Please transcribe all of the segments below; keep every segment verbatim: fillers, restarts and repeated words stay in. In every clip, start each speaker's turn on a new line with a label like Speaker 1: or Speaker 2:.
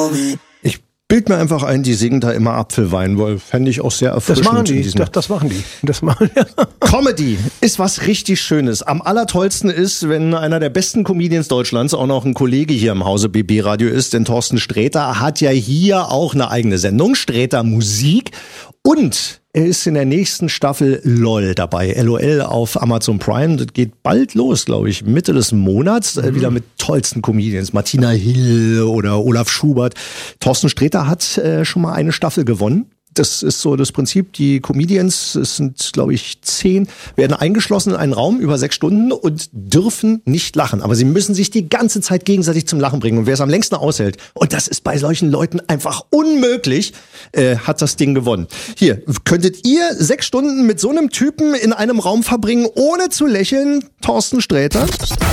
Speaker 1: Ich bild mir einfach ein, die singen da immer Apfelwein, weil fände ich auch sehr erfrischend.
Speaker 2: Das machen die, das, das machen die. Das machen, ja.
Speaker 1: Comedy ist was richtig Schönes. Am allertollsten ist, wenn einer der besten Comedians Deutschlands auch noch ein Kollege hier im Hause B B Radio ist, denn Thorsten Sträter hat ja hier auch eine eigene Sendung, Sträter Musik, und er ist in der nächsten Staffel LOL dabei, L O L auf Amazon Prime. Das geht bald los, glaube ich, Mitte des Monats, mhm. wieder mit tollsten Comedians, Martina Hill oder Olaf Schubert. Thorsten Sträter hat äh, schon mal eine Staffel gewonnen. Das ist so das Prinzip. Die Comedians, es sind, glaube ich, zehn, werden eingeschlossen in einen Raum über sechs Stunden und dürfen nicht lachen. Aber sie müssen sich die ganze Zeit gegenseitig zum Lachen bringen. Und wer es am längsten aushält, und das ist bei solchen Leuten einfach unmöglich, äh, hat das Ding gewonnen. Hier, könntet ihr sechs Stunden mit so einem Typen in einem Raum verbringen, ohne zu lächeln? Thorsten Sträter?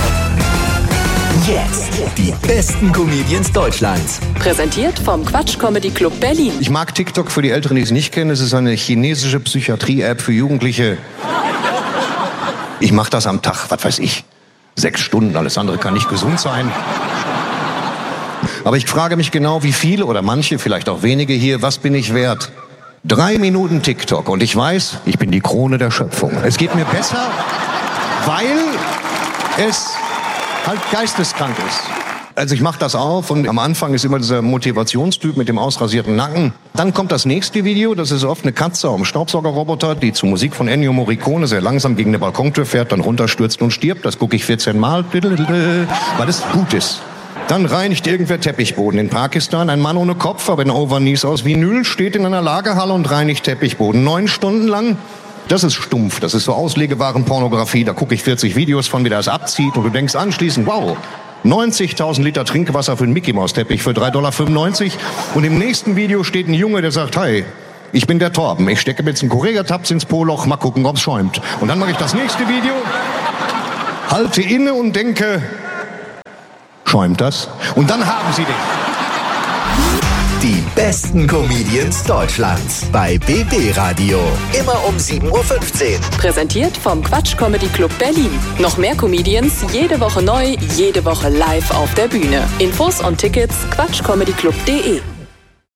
Speaker 3: Jetzt die besten Comedians Deutschlands.
Speaker 4: Präsentiert vom Quatsch Comedy Club Berlin.
Speaker 5: Ich mag TikTok, für die Älteren, die es nicht kennen. Es ist eine chinesische Psychiatrie-App für Jugendliche. Ich mache das am Tag, was weiß ich, sechs Stunden. Alles andere kann nicht gesund sein. Aber ich frage mich genau, wie viele oder manche, vielleicht auch wenige hier, was bin ich wert? Drei Minuten TikTok und ich weiß, ich bin die Krone der Schöpfung. Es geht mir besser, weil es halt geisteskrank ist. Also ich mache das auf und am Anfang ist immer dieser Motivationstyp mit dem ausrasierten Nacken. Dann kommt das nächste Video, das ist oft eine Katze auf einem Staubsaugerroboter, die zu Musik von Ennio Morricone sehr langsam gegen eine Balkontür fährt, dann runterstürzt und stirbt. Das gucke ich vierzehn Mal, weil es gut ist. Dann reinigt irgendwer Teppichboden in Pakistan. Ein Mann ohne Kopf, aber in Overknees aus Vinyl, steht in einer Lagerhalle und reinigt Teppichboden. Neun Stunden lang. Das ist stumpf, das ist so Auslegewaren-Pornografie. Da gucke ich vierzig Videos von, wie der es abzieht. Und du denkst anschließend, wow, neunzigtausend Liter Trinkwasser für einen Mickey-Maus-Teppich für drei Komma fünfundneunzig Dollar. Und im nächsten Video steht ein Junge, der sagt, hi, ich bin der Torben. Ich stecke jetzt einen Correga-Tabs ins Po-Loch, mal gucken, ob's schäumt. Und dann mache ich das nächste Video, halte inne und denke, schäumt das? Und dann haben sie den.
Speaker 3: Die besten Comedians Deutschlands bei B B Radio. Immer um sieben Uhr fünfzehn.
Speaker 4: Präsentiert vom Quatsch Comedy Club Berlin. Noch mehr Comedians, jede Woche neu, jede Woche live auf der Bühne. Infos und Tickets quatschcomedyclub punkt de.